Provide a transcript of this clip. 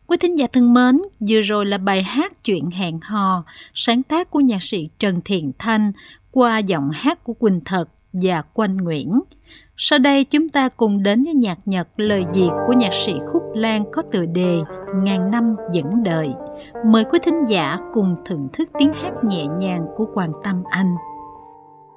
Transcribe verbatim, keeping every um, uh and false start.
Quý thính giả thân mến, vừa rồi là bài hát Chuyện hẹn hò, sáng tác của nhạc sĩ Trần Thiện Thanh qua giọng hát của Quỳnh Thật và Quanh Nguyễn. Sau đây chúng ta cùng đến với nhạc Nhật lời Việt của nhạc sĩ Khúc Lan có tựa đề Ngàn năm vẫn đợi. Mời quý thính giả cùng thưởng thức tiếng hát nhẹ nhàng của Quang Tâm Anh.